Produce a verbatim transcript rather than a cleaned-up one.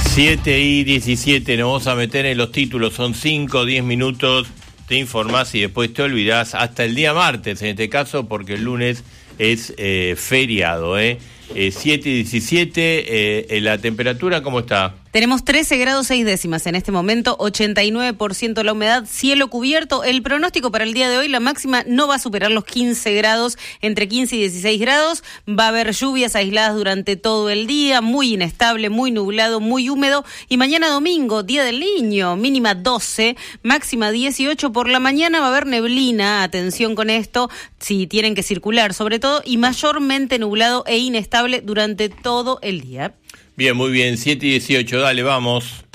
siete y diecisiete, nos vamos a meter en los títulos, son cinco, diez minutos, te informás y después te olvidás hasta el día martes, en este caso, porque el lunes es eh, feriado, ¿eh? eh siete y diecisiete, eh, la temperatura, ¿cómo está? Tenemos trece grados seis décimas en este momento, ochenta y nueve por ciento la humedad, cielo cubierto. El pronóstico para el día de hoy, la máxima no va a superar los quince grados, entre quince y dieciséis grados. Va a haber lluvias aisladas durante todo el día, muy inestable, muy nublado, muy húmedo. Y mañana domingo, Día del Niño, mínima doce, máxima dieciocho. Por la mañana va a haber neblina, atención con esto, si tienen que circular sobre todo, y mayormente nublado e inestable durante todo el día. Bien, muy bien, siete y dieciocho, dale, vamos.